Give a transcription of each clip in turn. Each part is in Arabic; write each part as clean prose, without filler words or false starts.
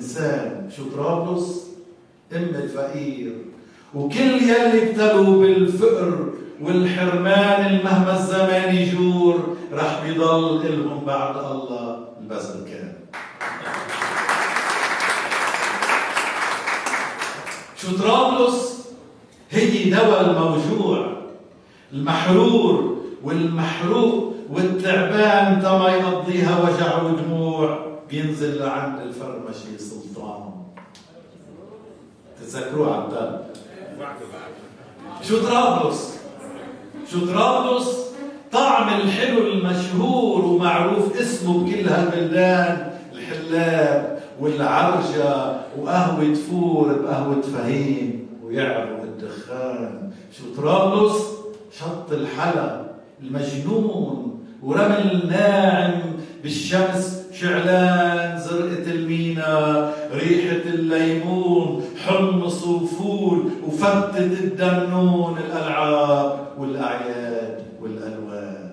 إنسان. شو طرابلس؟ الفقير، وكل يلي ابتلوا بالفقر والحرمان مهما الزمان يجور رح بيضل إلهم بعد الله البس الكامل. شو طرابلس؟ هي دواء الموجوع، المحرور والمحروق والتعبان تما يقضيها وجع ودموع بينزل لعند الفرمشي سلطان. تذكروه عبدال. شو طرابلس؟ شو طرابلس؟ طعم الحلو المشهور ومعروف اسمه بكل هالبلدان، الحلاب والعرجة وقهوة فور بقهوة فهيم ويعرق الدخان. شو طرابلس؟ شط الحلا المجنون ورمل ناعم بالشمس شعلان، زرقة المينا، ريحة الليمون، حمص وفول وفتة الدنون، الألعاب والأعياد والألوان.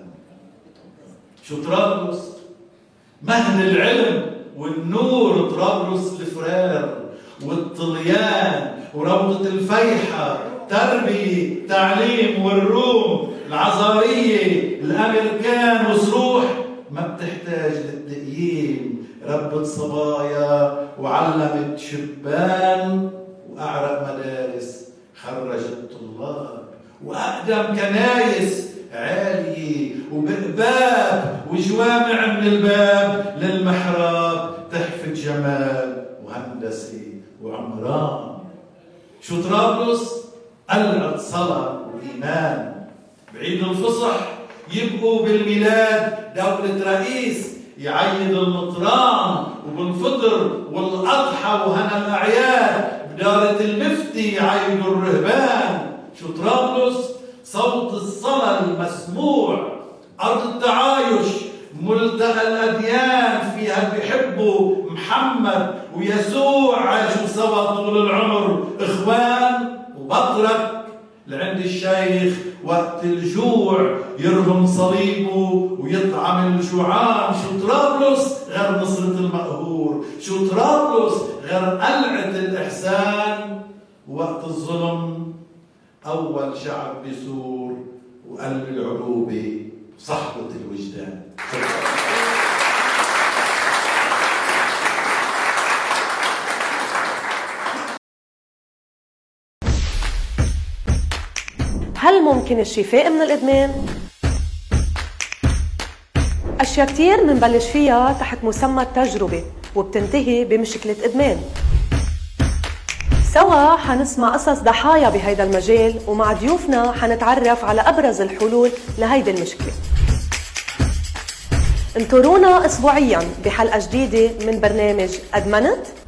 شو طرابلس؟ مهد العلم والنور، طرابلس الفرار والطليان وروضة الفيحة، تربية تعليم والروم، العزارية الأمريكان وصروح ما بتحتاج للتقييم، ربت صبايا وعلمت شبان وأعرق مدارس خرجت طلاب، وأقدم كنايس عالية وبقباب وجوامع من الباب للمحراب تحفة جمال وهندسة وعمران. شو طرابلس؟ قلعة صلاة وإيمان. بعيد الفصح يبقوا بالميلاد دولة رئيس يعيد المطران، وبالفطر والأضحى وهنا الأعياد بدارة المفتي يعيدوا الرهبان. شو طرابلس؟ صوت الصلاة المسموع، أرض التعايش، ملتقى الأديان، فيها بيحبوا محمد ويسوع، عاشوا سوا طول العمر إخوان. وبطرك لعند الشيخ وقت الجوع يرهم صليبه ويطعم الجوعان. شو طرابلس غير نصرة المقهور؟ شو طرابلس غير قلعة الإحسان؟ وقت الظلم أول شعب بيثور وقلب العروبة صحبة الوجدان. هل ممكن الشفاء من الإدمان؟ أشياء كتير منبلش فيها تحت مسمى التجربة وبتنتهي بمشكلة إدمان. سوا حنسمع قصص ضحايا بهيدا المجال، ومع ضيوفنا حنتعرف على أبرز الحلول لهيدي المشكلة. انطرونا أسبوعياً بحلقة جديدة من برنامج أدمنت.